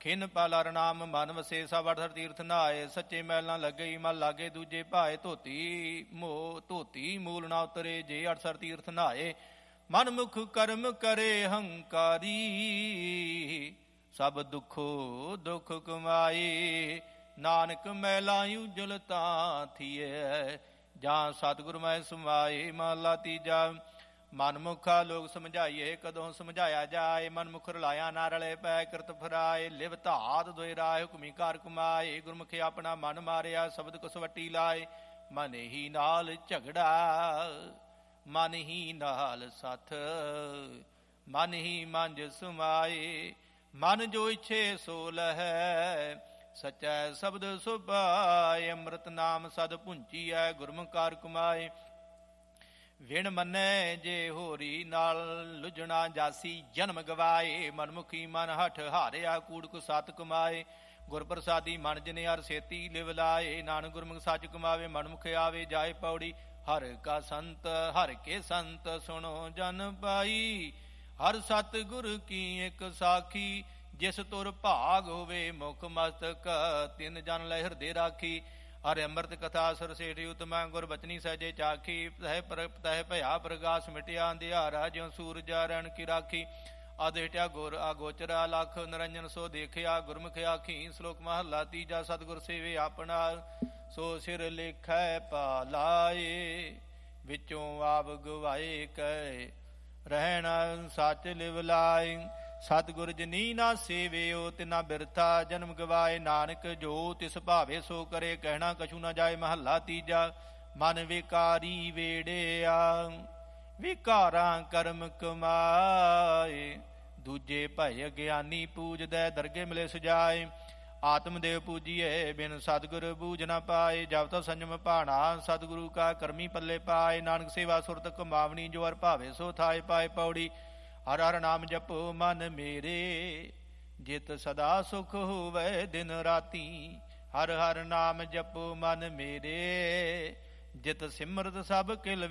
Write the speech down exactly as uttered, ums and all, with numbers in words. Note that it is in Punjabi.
ਖਿਨ ਪਾਲਰ ਨਾਮ ਮਨ ਵਸੇ ਸਭ ਅਠ ਤੀਰਥ ਨਹਾਏ। ਸੱਚੇ ਮੈਲ ਨਾ ਲੱਗੇ ਮਲ ਲਾਗੇ ਦੂਜੇ ਭਾਏ। ਧੋਤੀ ਮੋ ਧੋਤੀ ਮੂਲ ਨਾ ਉਤਰੇ ਜੇ ਅਠਸਰ ਤੀਰਥ ਨਹਾਏ। ਮਨ ਮੁਖ ਕਰਮ ਕਰੇ ਹੰਕਾਰੀ ਸਭ ਦੁਖੋ ਦੁਖ ਕਮਾਏ। ਨਾਨਕ ਮੈਲਾ ਉਜਲ ਤਾਂ ਥੀਏ ਜਾਂ ਸਤਿਗੁਰ ਮੈਂ ਸਮਾਏ। ਮਹਲਾ ਤੀਜਾ। ਮਨਮੁਖਾ ਲੋਕ ਸਮਝਾਈਏ ਕਦੋਂ ਸਮਝਾਇਆ ਜਾਏ। ਮਨਮੁਖ ਰਲਾਇਆ ਨਾ ਰਲੇ ਪੈ ਕਿਰਤ ਫਰਾਏ। ਲਿਵ ਧਾਤ ਦੋਇ ਰਾਹ ਹੁਕਮੀ ਕਾਰ ਕਮਾਏ। ਗੁਰਮੁਖੇ ਆਪਣਾ ਮਨ ਮਾਰਿਆ ਸ਼ਬਦ ਕਸਵੱਟੀ ਲਾਏ। ਮਨ ਹੀ ਨਾਲ ਝਗੜਾ ਮਨ ਹੀ ਨਾਲ ਸੱਥ ਮਨ ਹੀ ਮੰਝ ਸਮਾਏ। ਮਨ ਜੋ ਇੱਛੇ ਸੋ ਲਹੈ ਸਚੈ ਸ਼ਬਦ ਸੁਭਾਏ। ਅੰਮ੍ਰਿਤ ਨਾਮ ਸਦ ਪੁੰਚੀਐ ਗੁਰਮੁਖ ਕਾਰ ਕਮਾਏ। ਵਿਣ ਮੰਨੈ ਜੇ ਹੋਰੀ ਨਾਲ ਲੁਝਣਾ ਜਾਸੀ ਜਨਮ ਗਵਾਏ। ਮਨਮੁਖੀ ਮਨ ਹਠ ਹਾਰਿਆ ਕੂੜ ਕੁ ਸਤ ਕਮਾਏ। ਗੁਰ ਪ੍ਰਸਾਦੀ ਮਨ ਜਿਨੇ ਹਰ ਸੇਤੀ ਲਿਵ ਲਾਏ। ਨਾਨਕ ਗੁਰਮੁਖ ਸੱਚ ਕਮਾਵੇ ਮਨਮੁਖ ਆਵੇ ਜਾਏ ਪੌੜੀ। ਹਰ ਕਾ ਸੰਤ ਹਰ ਕੇ ਸੰਤ ਸੁਣੋ ਜਨ ਪਾਈ। ਹਰ ਸਤ ਗੁਰ ਕੀ ਇੱਕ ਸਾਖੀ ਜਿਸ ਤੁਰ ਭਾਗ ਹੋਵੇ ਮੁਖ ਮਸਤਕ ਤਿੰਨ ਜਨ ਲੈ ਹਿਰਦੇ ਰਾਖੀ। ਹਰਿ ਅੰਮ੍ਰਿਤ ਕਥਾ ਸੁਰ ਸੇਠ ਉਤਮੈ ਗੁਰ ਬਚਨੀ ਸਹਿਜੇ ਚਾਖੀ। ਤਹਿ ਤਹਿ ਭਇਆ ਪ੍ਰਗਾਸ ਮਿਟਿਆ ਅੰਧਿਆਰਾ ਜਿਉ ਸੂਰਜ ਰਣ ਕੀ ਰਾਖੀ। ਆਦੇਟਿਆ ਗੁਰ ਆਗੋਚਰਾ ਲਖ ਨਿਰੰਜਨ ਸੋ ਦੇਖਿਆ ਗੁਰਮੁਖ ਆਖੀ। ਸ਼ਲੋਕ ਮਹਲਾ ਤੀਜਾ। ਸਤਿਗੁਰ ਸੇਵੇ ਆਪਣਾ ਸੋ ਸਿਰ ਲੇਖੈ ਪਾਲਾਏ। ਵਿੱਚੋਂ ਆਪ ਗਵਾਏ ਕੈ ਰਹਿਣ ਸੱਚ ਲਿਵ ਲਾਏ। ਸਤਿਗੁਰ ਜਨੀ ਨਾ ਸੇਵਿਓ ਤਿਨਾ ਬਿਰਥਾ ਜਨਮ ਗਵਾਏ। ਨਾਨਕ ਜੋ ਤਿਸ ਭਾਵੇ ਸੋ ਕਰੇ ਕਹਿਣਾ ਕਛੂ ਨਾ ਜਾਏ। ਮਹੱਲਾ ਤੀਜਾ। ਮਨ ਵਿਕਾਰੀ ਵੇੜਿਆ ਵਿਕਾਰਾਂ ਕਰਮ ਕਮਾਏ। ਦੂਜੇ ਭੈ ਅਗਿਆਨੀ ਪੂਜਦੈ ਦਰਗੇ ਮਿਲੇ ਸੁਜਾਏ। ਆਤਮਦੇਵ ਪੂਜੀਏ ਬਿਨ ਸਤਿਗੁਰ ਬੂਝ ਨਾ ਪਾਏ। ਜਬ ਤੋ ਸੰਜਮ ਭਾਣਾ ਸਤਿਗੁਰੂ ਕਾ ਕਰਮੀ ਪੱਲੇ ਪਾਏ। ਨਾਨਕ ਸੇਵਾ ਸੁਰਤ ਕਮਾਵਣੀ ਜੋ ਹਰ ਭਾਵੇ ਸੋ ਥਾਏ ਪਾਏ। ਪੌੜੀ। ਹਰ ਹਰ ਨਾਮ ਜਪੋ ਮਨ ਮੇਰੇ ਜਿਤ ਸਦਾ ਸੁਖ ਹੋਵੇ ਦਿਨ ਰਾਤੀ। ਹਰ ਹਰ ਨਾਮ ਜਪੋ ਮਨ ਮੇਰੇ ਜਿਤ ਸਿਮਰਤ ਸਭ ਕਿਲ